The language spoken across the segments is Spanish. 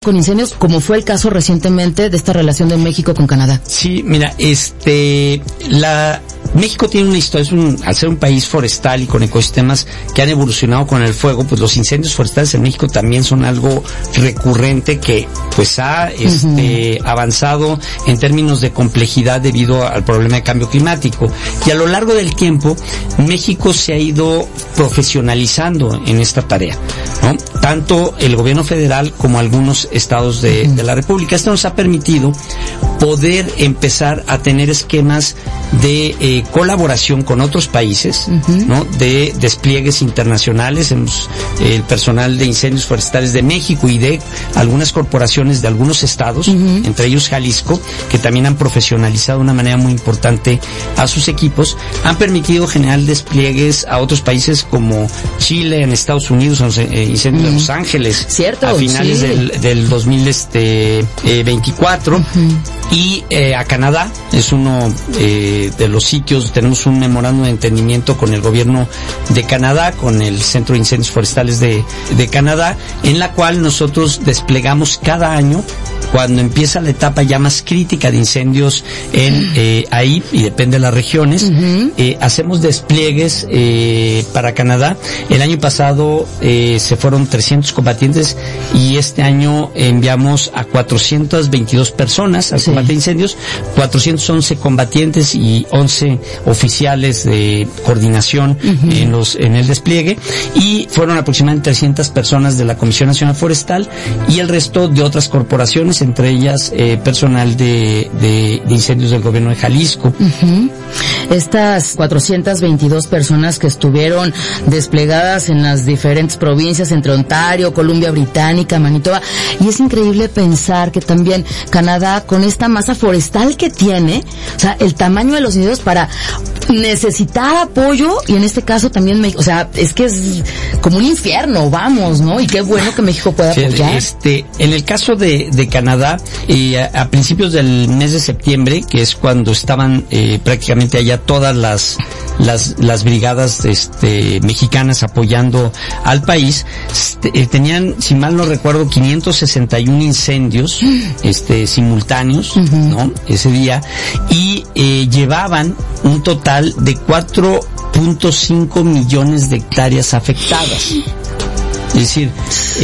con incendios, como fue el caso recientemente de esta relación de México con Canadá. Sí, mira, México tiene una historia, al ser un país forestal y con ecosistemas que han evolucionado con el fuego, pues los incendios forestales en México también son algo recurrente que pues ha avanzado en términos de complejidad debido al problema de cambio climático. Y a lo largo del tiempo, México se ha ido profesionalizando en esta tarea, ¿no? Tanto el gobierno federal como algunos estados de la República. Esto nos ha permitido poder empezar a tener esquemas de colaboración con otros países, ¿no? De despliegues internacionales. El personal de incendios forestales de México y de algunas corporaciones de algunos estados, entre ellos Jalisco, que también han profesionalizado de una manera muy importante a sus equipos, han permitido generar despliegues a otros países como Chile, en Estados Unidos, en los incendios de Los Ángeles, ¿cierto? A finales del 2024, y a Canadá. Es uno de los sitios. Tenemos un memorándum de entendimiento con el gobierno de Canadá, con el Centro de Incendios Forestales de Canadá, en la cual nosotros desplegamos cada año, cuando empieza la etapa ya más crítica de incendios ahí, y depende de las regiones, hacemos despliegues para Canadá. El año pasado se fueron 300 combatientes y este año enviamos a 422 personas al combate de incendios, 411 combatientes y 11 oficiales de coordinación en el despliegue, y fueron aproximadamente 300 personas de la Comisión Nacional Forestal y el resto de otras corporaciones, entre ellas personal de incendios del gobierno de Jalisco. Estas 422 personas que estuvieron desplegadas en las diferentes provincias, entre Ontario, Columbia Británica, Manitoba, y es increíble pensar que también Canadá, con esta masa forestal que tiene, o sea, el tamaño de los incendios para necesitar apoyo, y en este caso también México, o sea, es que es como un infierno, vamos, ¿no? Y qué bueno que México pueda apoyar. En el caso de Canadá, a principios del mes de septiembre, que es cuando estaban prácticamente allá todas las brigadas mexicanas apoyando al país, tenían, si mal no recuerdo, 561 incendios simultáneos, ¿no? Ese día, y llevaban un total de 4.5 millones de hectáreas afectadas. Es decir,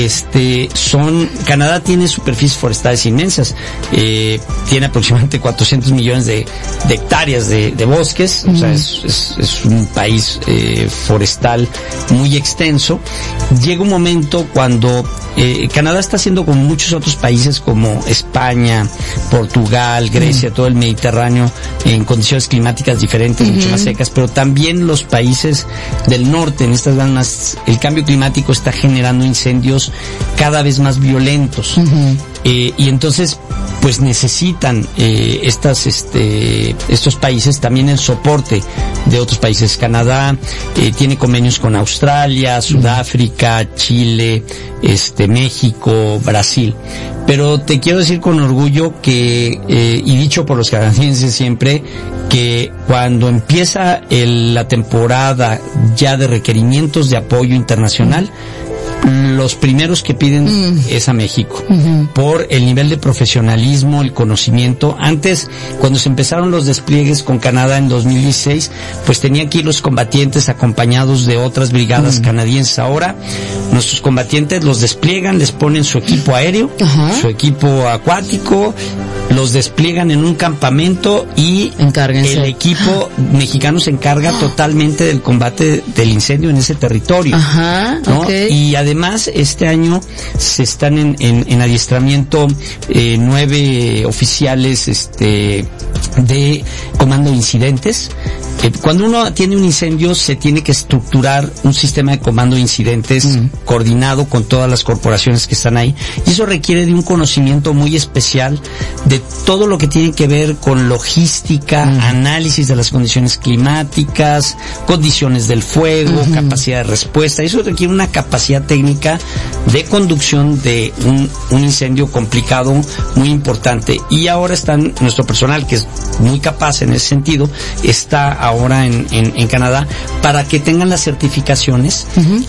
Canadá tiene superficies forestales inmensas, tiene aproximadamente 400 millones de hectáreas de bosques, o sea, es un país forestal muy extenso. Llega un momento cuando Canadá está haciendo con muchos otros países como España, Portugal, Grecia, todo el Mediterráneo, en condiciones climáticas diferentes, mucho más secas, pero también los países del norte, en estas zonas, el cambio climático está generando incendios cada vez más violentos. Y entonces pues necesitan estos países también el soporte de otros países. Canadá tiene convenios con Australia, Sudáfrica, Chile, México, Brasil. Pero te quiero decir con orgullo que, y dicho por los canadienses siempre, que cuando empieza la temporada ya de requerimientos de apoyo internacional, los primeros que piden es a México, por el nivel de profesionalismo, el conocimiento. Antes, cuando se empezaron los despliegues con Canadá en 2016, pues tenían que ir los combatientes acompañados de otras brigadas canadienses. Ahora, nuestros combatientes los despliegan, les ponen su equipo aéreo, su equipo acuático, los despliegan en un campamento y el equipo mexicano se encarga totalmente del combate del incendio en ese territorio, ¿no? Y además este año se están en adiestramiento 9 oficiales de comando de incidentes. Cuando uno tiene un incendio se tiene que estructurar un sistema de comando de incidentes coordinado con todas las corporaciones que están ahí, y eso requiere de un conocimiento muy especial de todo lo que tiene que ver con logística, análisis de las condiciones climáticas, condiciones del fuego, capacidad de respuesta. Eso requiere una capacidad técnica de conducción de un incendio complicado, muy importante. Y ahora están nuestro personal, que es muy capaz en ese sentido, está ahora en Canadá, para que tengan las certificaciones,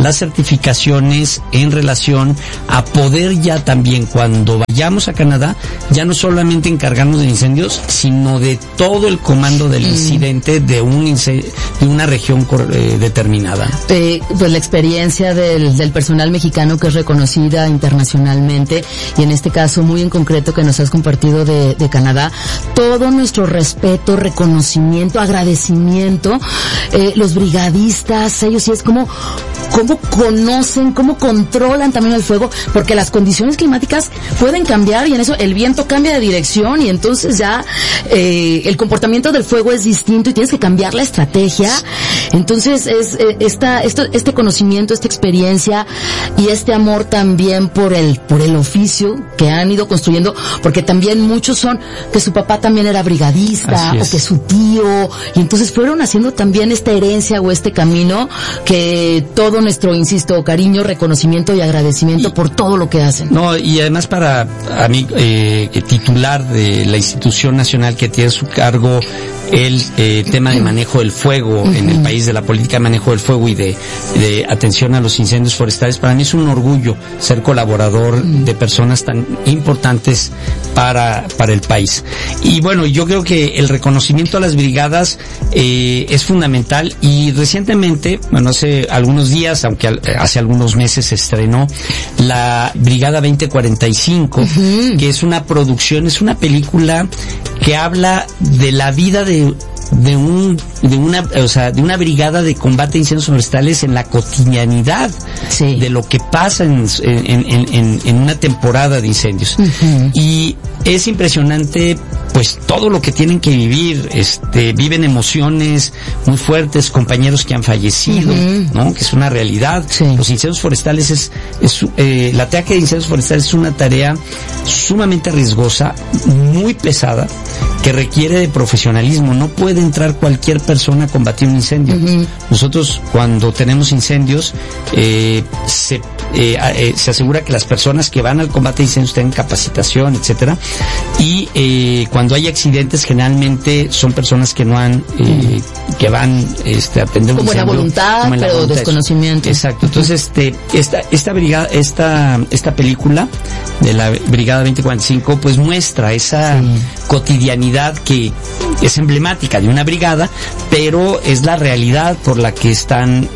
en relación a poder ya también, cuando vayamos a Canadá, ya no solamente encargarnos de incendios, sino de todo el comando del incidente de una región determinada. Pues la experiencia del personal mexicano, que es reconocida internacionalmente, y en este caso muy en concreto que nos has compartido de Canadá, todo nuestro respeto, reconocimiento, agradecimiento, los brigadistas, ellos sí es cómo conocen, cómo controlan también el fuego, porque las condiciones climáticas pueden cambiar, y en eso el viento cambia de dirección, y entonces ya el comportamiento del fuego es distinto y tienes que cambiar la estrategia. Entonces este conocimiento, esta experiencia y este amor también por el oficio que han ido construyendo, porque también muchos son que su papá también era brigadista, o que su tío, y entonces fueron haciendo también esta herencia o este camino, que todo nuestro, insisto, cariño, reconocimiento y agradecimiento por todo lo que hacen. No, y además para a mí, titular de la institución nacional que tiene a su cargo el tema de manejo del fuego en el país, de la política de manejo del fuego y de atención a los incendios forestales, para mí es un orgullo ser colaborador de personas tan importantes para el país. Y bueno, yo creo que el reconocimiento a las brigadas es fundamental, y recientemente, bueno, hace algunos días, aunque hace algunos meses, se estrenó la Brigada 2045, que es una producción, es una película que habla de la vida de una brigada de combate a incendios forestales en la cotidianidad de lo que pasa en una temporada de incendios. Y es impresionante, pues, todo lo que tienen que vivir. Viven emociones muy fuertes, compañeros que han fallecido, ¿no? Que es una realidad. Los incendios forestales el ataque de incendios forestales es una tarea sumamente riesgosa, muy pesada, que requiere de profesionalismo. No puede entrar cualquier persona a combatir un incendio. Nosotros, cuando tenemos incendios, se asegura que las personas que van al combate de incendios tengan capacitación, etcétera. Y cuando hay accidentes, generalmente son personas que no han que van a atender un incendio. Buena voluntad, pero desconocimiento. Exacto. Entonces, esta brigada, esta película de la Brigada 2045, pues muestra esa cotidianidad que es emblemática de una brigada, pero es la realidad por la que están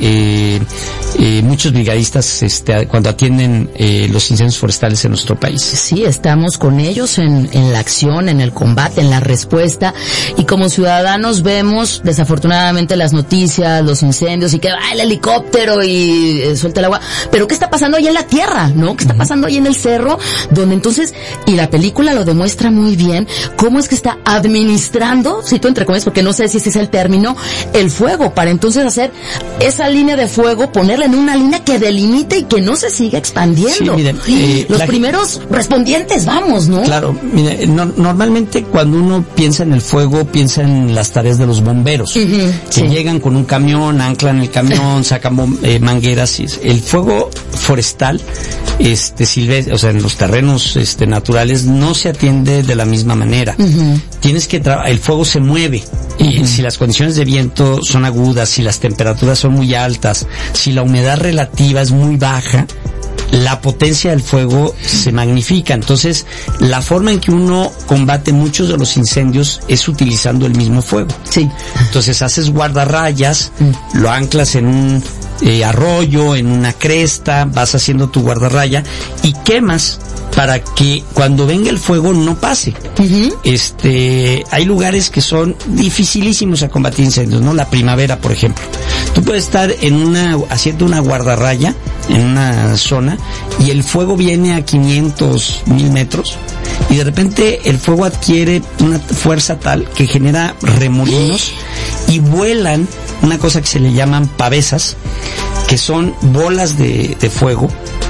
muchos brigadistas cuando atienden los incendios forestales en nuestro país. Sí, estamos con ellos en la acción, en el combate, en la respuesta, y como ciudadanos vemos desafortunadamente las noticias, los incendios, y que va el helicóptero y suelta el agua, pero ¿qué está pasando ahí en la tierra? ¿No? ¿Qué está pasando ahí en el cerro? Donde entonces, y la película lo demuestra muy bien, cómo es que está administrando, si tú entre comillas, porque no sé si ese es el término, el fuego, para entonces hacer esa línea de fuego, ponerla en una línea que delimite y que no se siga expandiendo. Sí, mire, los primeros respondientes, vamos, ¿no? Claro, mire, normalmente cuando uno piensa en el fuego, piensa en las tareas de los bomberos, que llegan con un camión, anclan el camión, sacan mangueras. El fuego forestal, silvestre, o sea, en los terrenos naturales, no se atiende de la misma manera. Tienes que el fuego se mueve, y si las condiciones de viento son agudas, si las temperaturas son muy altas, si la humedad relativa es muy baja, la potencia del fuego se magnifica. Entonces, la forma en que uno combate muchos de los incendios es utilizando el mismo fuego. Entonces, haces guardarrayas, lo anclas en un arroyo, en una cresta, vas haciendo tu guardarraya y quemas para que cuando venga el fuego no pase. Hay lugares que son dificilísimos a combatir incendios, ¿no? La primavera, por ejemplo. Tú puedes estar haciendo una guardarraya en una zona y el fuego viene a 500, 1000 metros y de repente el fuego adquiere una fuerza tal que genera remolinos y vuelan una cosa que se le llaman pavesas, que son bolas de fuego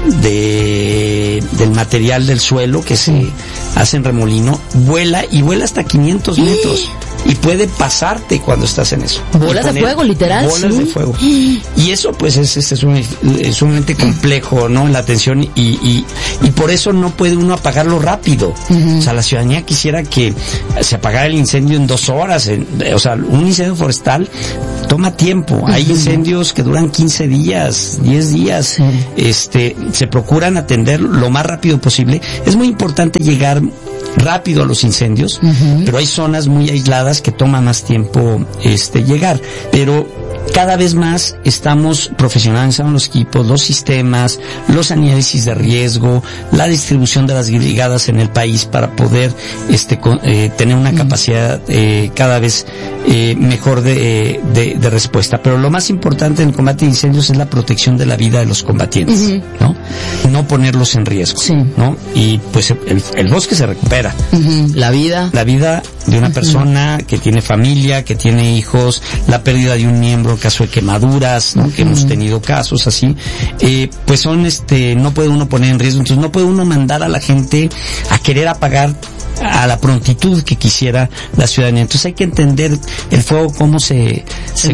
del material del suelo que se hacen remolino, vuela hasta 500 metros. y puede pasarte cuando estás en eso. Bolas de fuego, literal. Bolas de fuego. Y eso pues es sumamente complejo, ¿no? La atención y por eso no puede uno apagarlo rápido. O sea, la ciudadanía quisiera que se apagara el incendio en 2 horas. O sea, un incendio forestal toma tiempo. Hay incendios que duran 15 días, 10 días. Se procuran atender lo más rápido posible. Es muy importante llegar rápido a los incendios, pero hay zonas muy aisladas que toma más tiempo llegar. Pero cada vez más estamos profesionalizando los equipos, los sistemas, los análisis de riesgo, la distribución de las brigadas en el país para poder tener una capacidad cada vez mejor de respuesta. Pero lo más importante en el combate de incendios es la protección de la vida de los combatientes, ¿no? No ponerlos en riesgo, ¿no? Y pues el bosque se recupera. La vida de una persona que tiene familia, que tiene hijos, la pérdida de un miembro, caso de quemaduras, ¿no? Que hemos tenido casos así, pues son no puede uno poner en riesgo. Entonces no puede uno mandar a la gente a querer apagar a la prontitud que quisiera la ciudadanía. Entonces hay que entender el fuego cómo se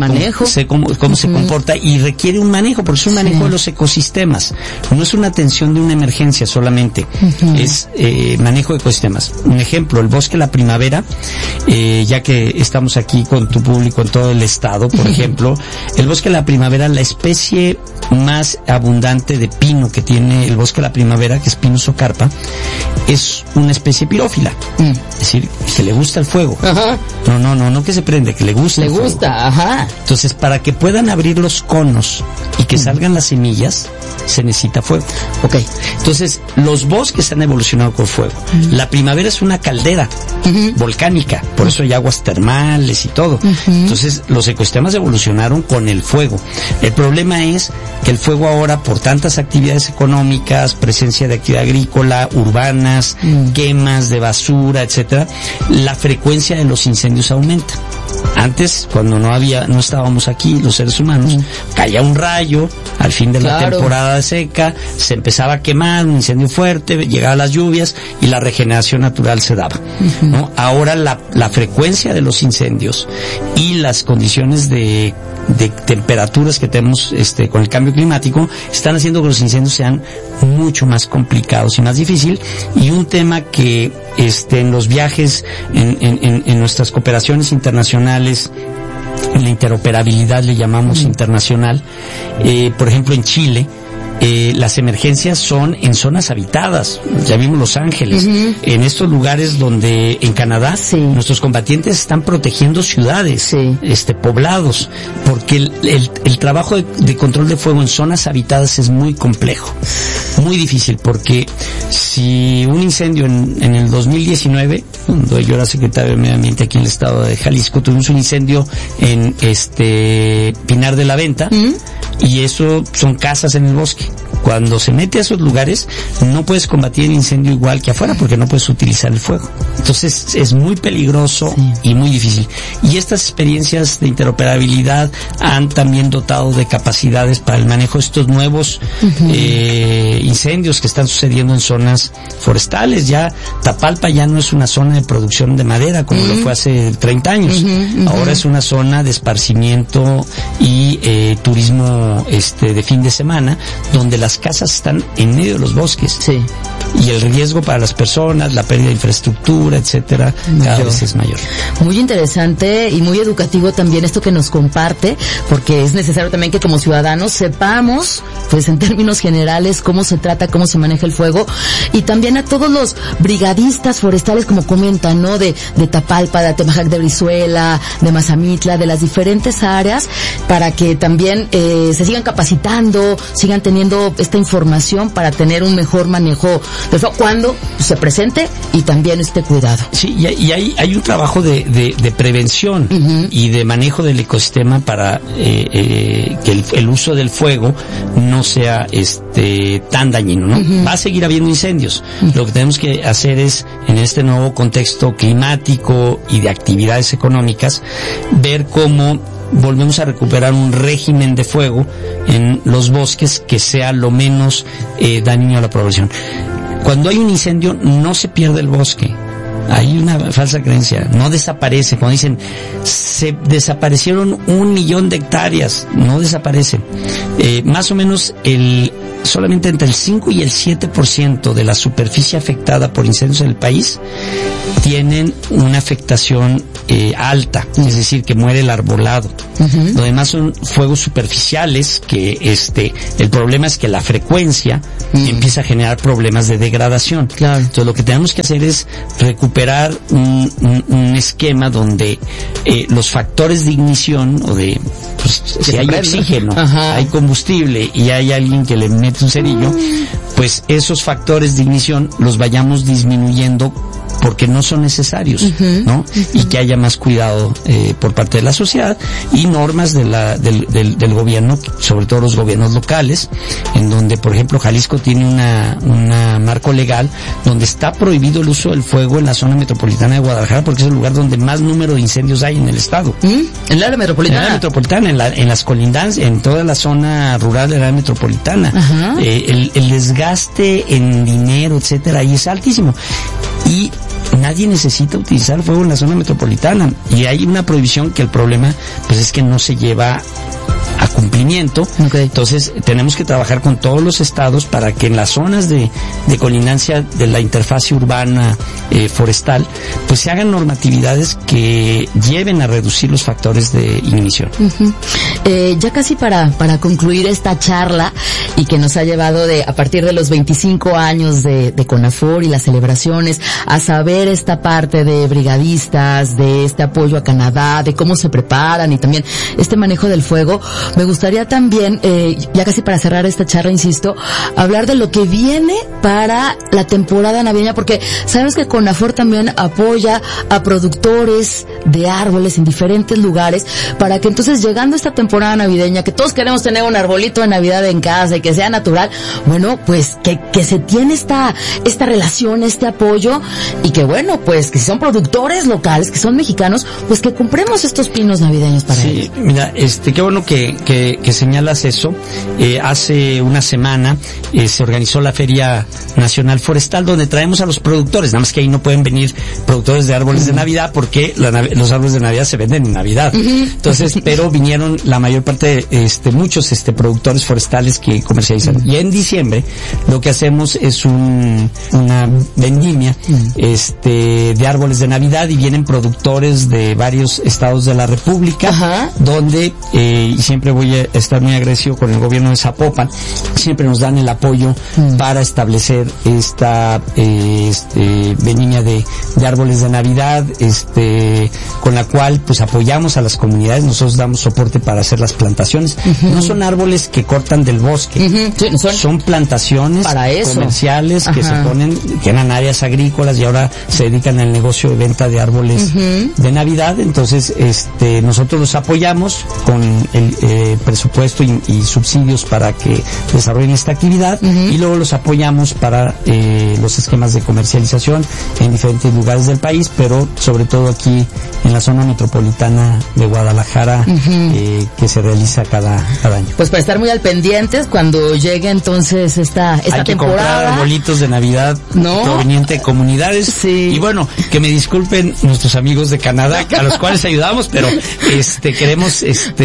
comporta, y requiere un manejo, porque es un manejo de los ecosistemas. No es una atención de una emergencia solamente, es manejo de ecosistemas. Un ejemplo, el bosque La Primavera, ya que estamos aquí con tu público en todo el estado, por ejemplo, el bosque La Primavera, la especie más abundante de pino que tiene el bosque La Primavera, que es Pinus ocarpa, es una especie pirófila. Es decir, que le gusta el fuego. No que se prende, que le gusta el fuego. Entonces, para que puedan abrir los conos y que salgan las semillas, se necesita fuego. Entonces, los bosques han evolucionado con fuego. La primavera es una caldera volcánica, por eso hay aguas termales y todo. Entonces, los ecosistemas evolucionaron con el fuego. El problema es que el fuego ahora, por tantas actividades económicas, presencia de actividad agrícola, urbanas, quemas de basura, etcétera, la frecuencia de los incendios aumenta. Antes, cuando no estábamos aquí los seres humanos, caía un rayo al fin de la temporada seca, se empezaba a quemar, un incendio fuerte, llegaban las lluvias y la regeneración natural se daba, ¿no? Ahora la frecuencia de los incendios y las condiciones de temperaturas que tenemos con el cambio climático están haciendo que los incendios sean mucho más complicados y más difícil. Y un tema que en los viajes, en nuestras cooperaciones internacionales, en la interoperabilidad le llamamos internacional, por ejemplo en Chile, las emergencias son en zonas habitadas. Ya vimos Los Ángeles, en estos lugares donde en Canadá nuestros combatientes están protegiendo ciudades, poblados, porque el trabajo de control de fuego en zonas habitadas es muy complejo, muy difícil, porque si un incendio en el 2019, cuando yo era secretario de Medio Ambiente aquí en el estado de Jalisco, tuvimos un incendio en Pinar de la Venta, y eso son casas en el bosque. Cuando se mete a esos lugares, no puedes combatir el incendio igual que afuera, porque no puedes utilizar el fuego. Entonces es muy peligroso y muy difícil. Y estas experiencias de interoperabilidad han también dotado de capacidades para el manejo de estos nuevos incendios que están sucediendo en zonas forestales. Ya Tapalpa ya no es una zona de producción de madera como lo fue hace 30 años. Ahora es una zona de esparcimiento y turismo de fin de semana, donde las casas están en medio de los bosques. Y el riesgo para las personas, la pérdida de infraestructura, etcétera, cada vez es mayor. Muy interesante y muy educativo también esto que nos comparte, porque es necesario también que como ciudadanos sepamos, pues en términos generales, cómo se trata, cómo se maneja el fuego, y también a todos los brigadistas forestales, como comentan, ¿no? De Tapalpa, de Atemajac de Brizuela, de Mazamitla, de las diferentes áreas, para que también se sigan capacitando, sigan teniendo esta información para tener un mejor manejo del fuego cuando se presente, y también este cuidado. Sí, y hay un trabajo de prevención y de manejo del ecosistema para que el uso del fuego no sea tan dañino, ¿no? Va a seguir habiendo incendios. Lo que tenemos que hacer es, en este nuevo contexto climático y de actividades económicas, ver cómo volvemos a recuperar un régimen de fuego en los bosques que sea lo menos dañino a la población. Cuando hay un incendio no se pierde el bosque, Hay una falsa creencia. No desaparece. Cuando dicen, se desaparecieron 1 millón de hectáreas, no desaparece. Más o menos solamente entre el 5 y el 7% de la superficie afectada por incendios en el país tienen una afectación alta, es decir, que muere el arbolado. Lo demás son fuegos superficiales, que el problema es que la frecuencia empieza a generar problemas de degradación. Claro. Entonces lo que tenemos que hacer es recuperar un esquema donde los factores de ignición o si hay oxígeno, hay combustible y hay alguien que le mete un cerillo, pues esos factores de ignición los vayamos disminuyendo porque no son necesarios, ¿no? Y que haya más cuidado por parte de la sociedad y normas del gobierno, sobre todo los gobiernos locales, en donde, por ejemplo, Jalisco tiene una marco legal donde está prohibido el uso del fuego en la zona metropolitana de Guadalajara, porque es el lugar donde más número de incendios hay en el estado. ¿En el área metropolitana? En el área metropolitana, en las colindancias, en toda la zona rural del área metropolitana. El desgaste en dinero, etcétera, ahí es altísimo. Y nadie necesita utilizar fuego en la zona metropolitana. Y hay una prohibición que el problema, pues, es que no se lleva a cumplimiento. Entonces tenemos que trabajar con todos los estados para que en las zonas de colindancia de la interfase urbana forestal, pues se hagan normatividades que lleven a reducir los factores de ignición. Ya casi para concluir esta charla, y que nos ha llevado a partir de los 25 años de CONAFOR y las celebraciones, a saber esta parte de brigadistas, de este apoyo a Canadá, de cómo se preparan y también este manejo del fuego. Me gustaría también, ya casi para cerrar esta charla, insisto, hablar de lo que viene para la temporada navideña, porque sabemos que CONAFOR también apoya a productores de árboles en diferentes lugares, para que entonces, llegando esta temporada navideña, que todos queremos tener un arbolito de Navidad en casa y que sea natural, bueno, pues que se tiene esta relación, este apoyo, y que bueno, pues que si son productores locales, que son mexicanos, pues que compremos estos pinos navideños para ellos. Sí, mira, qué bueno que señalas eso. Hace una semana se organizó la Feria Nacional Forestal, donde traemos a los productores, nada más que ahí no pueden venir productores de árboles de Navidad, porque los árboles de Navidad se venden en Navidad. Entonces, pero vinieron la mayor parte, muchos productores forestales que comercializan. Y en diciembre lo que hacemos es una vendimia de árboles de Navidad, y vienen productores de varios estados de la República, donde y siempre voy a estar muy agradecido con el gobierno de Zapopan, siempre nos dan el apoyo para establecer esta vendimia de árboles de Navidad, con la cual pues apoyamos a las comunidades. Nosotros damos soporte para hacer las plantaciones. No son árboles que cortan del bosque, son plantaciones comerciales que se ponen, que eran áreas agrícolas y ahora se dedican al negocio de venta de árboles de Navidad. Entonces nosotros los apoyamos con el presupuesto y subsidios para que desarrollen esta actividad, y luego los apoyamos para los esquemas de comercialización en diferentes lugares del país, pero sobre todo aquí en la zona metropolitana de Guadalajara, que se realiza cada año. Pues para estar muy al pendientes cuando llegue entonces esta Hay que temporada. Comprar arbolitos de Navidad proveniente de comunidades. Sí. Y bueno, que me disculpen nuestros amigos de Canadá, a los cuales ayudamos, pero queremos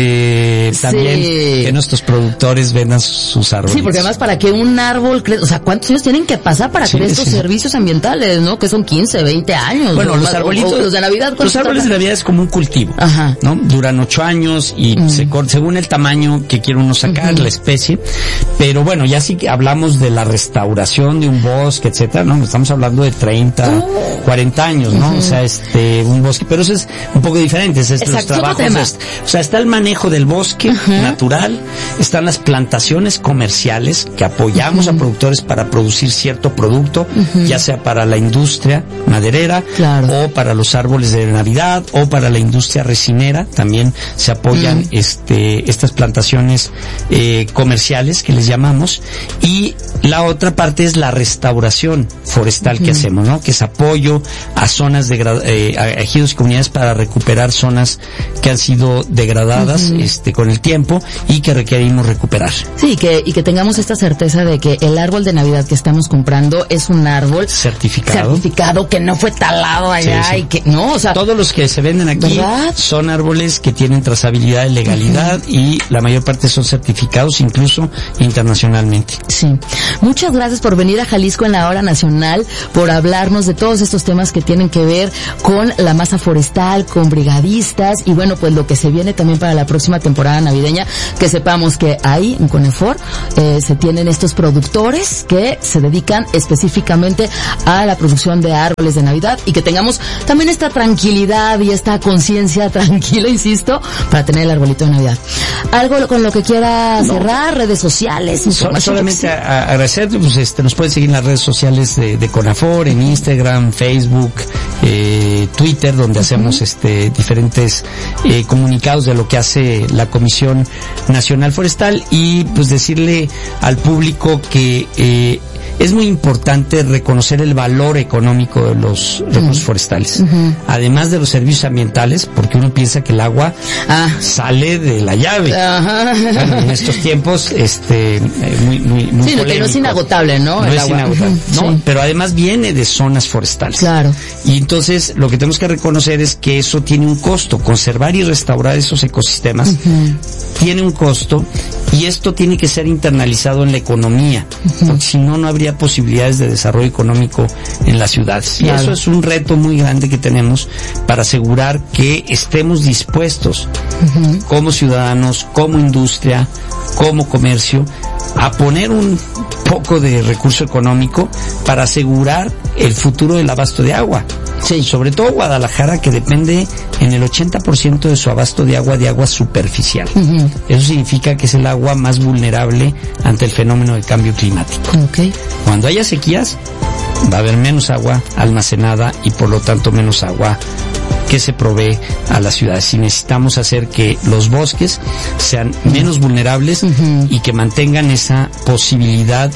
también que nuestros productores vendan sus árboles. Sí, porque además para que un árbol crezca, o sea, ¿cuántos años tienen que pasar para crear estos servicios ambientales, no? Que son 15, 20 años. Bueno, los arbolitos, los de Navidad. Los árboles de Navidad es como un cultivo, ¿no? Duran 8 años y se corta según el tamaño que quiere uno sacar, la especie. Pero bueno, ya sí que hablamos de la restauración de un bosque, etcétera, ¿no? Estamos hablando de 30, 40 años, ¿no? O sea, un bosque, pero eso es un poco diferente, los trabajos. O sea, está el manejo del bosque natural, están las plantaciones comerciales que apoyamos a productores para producir cierto producto, ya sea para la industria maderera, o para los árboles de Navidad, o para la industria resinera. También se apoyan estas plantaciones comerciales que les llamamos. Y la otra parte es la restauración forestal que hacemos, ¿no? Que es apoyo a zonas a ejidos y comunidades para recuperar zonas que han sido degradadas con el tiempo. tiempo y que requerimos recuperar. Sí, y que tengamos esta certeza de que el árbol de Navidad que estamos comprando es un árbol certificado que no fue talado allá, sí. Y que no, o sea, todos los que se venden aquí, ¿verdad?, son árboles que tienen trazabilidad y legalidad, y la mayor parte son certificados incluso internacionalmente. Sí. Muchas gracias por venir a Jalisco en la Hora Nacional, por hablarnos de todos estos temas que tienen que ver con la masa forestal, con brigadistas, y bueno, pues lo que se viene también para la próxima temporada navideña, que sepamos que ahí en Conefor se tienen estos productores que se dedican específicamente a la producción de árboles de Navidad, y que tengamos también esta tranquilidad y esta conciencia tranquila, insisto, para tener el arbolito de Navidad. ¿Algo con lo que quiera cerrar? Redes sociales, solamente agradecer, pues nos pueden seguir en las redes sociales de Conafor, en Instagram, Facebook, Twitter, donde hacemos diferentes comunicados de lo que hace la Comisión Nacional Forestal, y pues decirle al público que es muy importante reconocer el valor económico de los recursos forestales, además de los servicios ambientales, porque uno piensa que el agua sale de la llave. Bueno, en estos tiempos muy sí, que no es inagotable, ¿no? No el es agua. inagotable, ¿no? Sí. Pero además viene de zonas forestales. Claro. Y entonces lo que tenemos que reconocer es que eso tiene un costo. Conservar y restaurar esos ecosistemas tiene un costo, y esto tiene que ser internalizado en la economía, porque si no, no habría posibilidades de desarrollo económico en las ciudades. Claro. Y eso es un reto muy grande que tenemos para asegurar que estemos dispuestos como ciudadanos, como industria, como comercio, a poner un poco de recurso económico para asegurar el futuro del abasto de agua. Sí, sobre todo Guadalajara, que depende en el 80% de su abasto de agua superficial. Eso significa que es el agua más vulnerable ante el fenómeno de cambio climático. Cuando haya sequías, va a haber menos agua almacenada y por lo tanto menos agua que se provee a las ciudades. Y necesitamos hacer que los bosques sean menos vulnerables y que mantengan esa posibilidad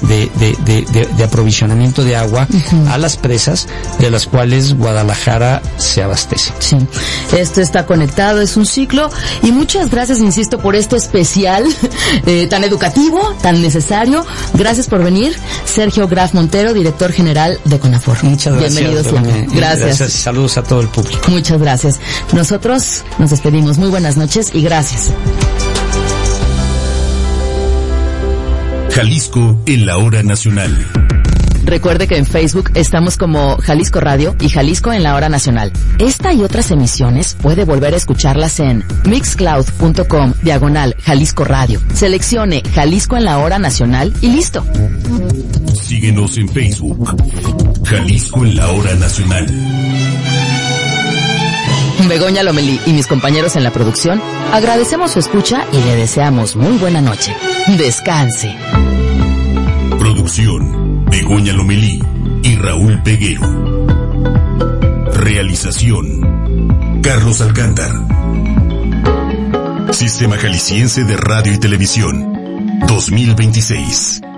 de aprovisionamiento de agua a las presas de las cuales Guadalajara se abastece. Sí, esto está conectado, es un ciclo, y muchas gracias, insisto, por este especial tan educativo, tan necesario. Gracias por venir, Sergio Graf Montero, director general de Conafor. Muchas gracias. Bienvenido siempre. Gracias. Saludos a todo el público. Muchas gracias. Nosotros nos despedimos. Muy buenas noches y gracias. Jalisco en la Hora Nacional. Recuerde que en Facebook estamos como Jalisco Radio y Jalisco en la Hora Nacional. Esta y otras emisiones puede volver a escucharlas en mixcloud.com/Jalisco Radio. Seleccione Jalisco en la Hora Nacional y listo. Síguenos en Facebook. Jalisco en la Hora Nacional. Begoña Lomelí y mis compañeros en la producción agradecemos su escucha y le deseamos muy buena noche. Descanse. Producción: Begoña Lomelí y Raúl Peguero. Realización: Carlos Alcántar. Sistema Jalisciense de Radio y Televisión 2026.